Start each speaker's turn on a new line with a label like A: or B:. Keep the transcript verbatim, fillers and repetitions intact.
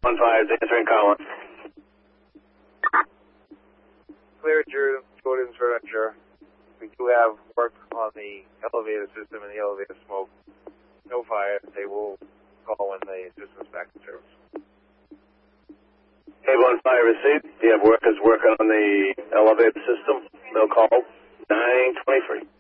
A: one five is answering Collins.
B: Clear Jordan, Jordan's Furniture. We do have work on the elevator system and the elevator smoke. No fire. They will call when the system's back in service.
A: Cable one five received. You have workers working on the elevator system. No call. nine twenty-three.